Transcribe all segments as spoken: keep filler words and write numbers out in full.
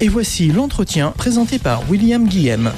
Et voici l'entretien présenté par William Guillem.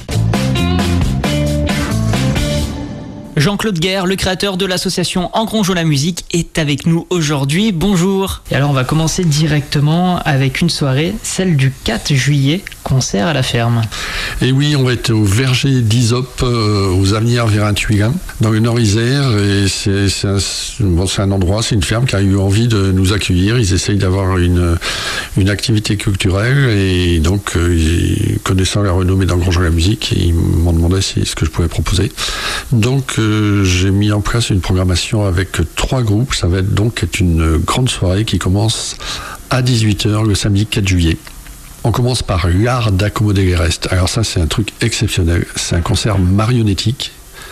Jean-Claude Guerre, le créateur de l'association Engrangeons la musique, est avec nous aujourd'hui. Bonjour. Et alors on va commencer directement avec une soirée, celle du quatre juillet, concert à la ferme. Et oui, on va être au verger d'Isop, euh, aux Avenières Vérin-Tuilin, dans le Nord-Isère. Et c'est, c'est, un, bon, c'est un endroit, c'est une ferme qui a eu envie de nous accueillir. Ils essayent d'avoir une, une activité culturelle. Et donc, euh, ils, connaissant la renommée d'Engrangeons la musique, ils m'ont demandé si, ce que je pouvais proposer. Donc, euh, j'ai mis en place une programmation avec trois groupes. Ça va être donc être une grande soirée qui commence à dix-huit heures le samedi quatre juillet. On commence par l'art d'accommoder les restes. Alors ça, c'est un truc exceptionnel. C'est un concert marionnettique.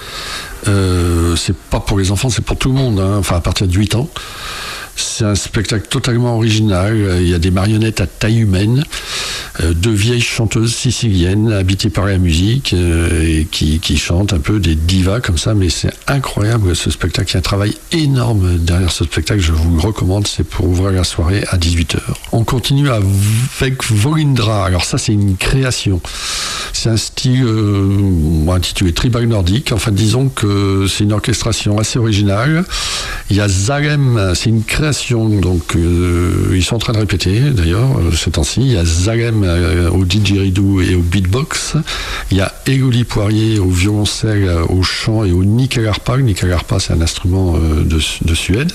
Euh, c'est pas pour les enfants, c'est pour tout le monde, hein. Enfin à partir de huit ans. C'est un spectacle totalement original. Il y a des marionnettes à taille humaine, euh, deux vieilles chanteuses siciliennes habitées par la musique euh, et qui, qui chantent un peu des divas comme ça, mais c'est incroyable ce spectacle. Il y a un travail énorme derrière ce spectacle, je vous le recommande, c'est pour ouvrir la soirée à dix-huit heures. On continue avec Volindra. Alors ça, c'est une création. C'est un style euh, intitulé tribal nordique. Enfin, disons que c'est une orchestration assez originale. Il y a Zalem, c'est une création, donc euh, ils sont en train de répéter d'ailleurs euh, ces temps-ci. Il y a Zalem euh, au didgeridoo et au beatbox. Il y a Egoli Poirier au violoncelle, au chant et au nyckelharpa. Le nyckelharpa, c'est un instrument euh, de, de Suède.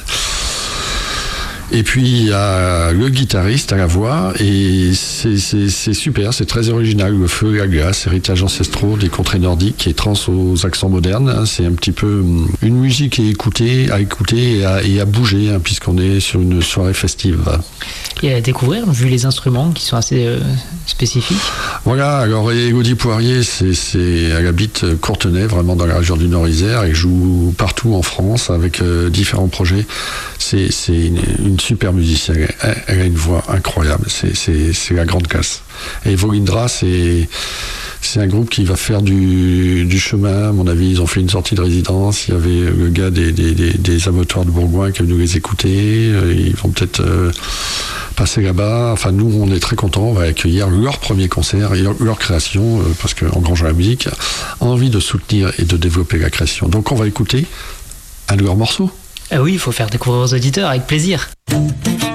Et puis il y a le guitariste à la voix, et c'est, c'est, c'est super, c'est très original. Le feu et la glace, héritage ancestraux des contrées nordiques et trans aux accents modernes. C'est un petit peu une musique à écouter, à écouter et à, et à bouger, hein, puisqu'on est sur une soirée festive. Et à découvrir, vu les instruments qui sont assez euh, spécifiques. Voilà, alors Elodie Poirier, c'est, c'est, elle habite Courtenay, vraiment dans la région du Nord-Isère. Elle joue partout en France avec euh, différents projets. C'est, c'est une, une super musicienne. Elle, elle a une voix incroyable. C'est, c'est, c'est la grande classe. Et Volindra, c'est, c'est un groupe qui va faire du, du chemin. À mon avis, ils ont fait une sortie de résidence. Il y avait le gars des, des, des, des abattoirs de Bourgoin qui est venu les écouter. Ils vont peut-être euh, passer là-bas. Enfin, nous, on est très contents. On va accueillir leur premier concert et leur, leur création, euh, parce qu'Engrangeons la musique a envie de soutenir et de développer la création. Donc, on va écouter un de leurs morceaux. Ah oui, il faut faire découvrir aux auditeurs avec plaisir.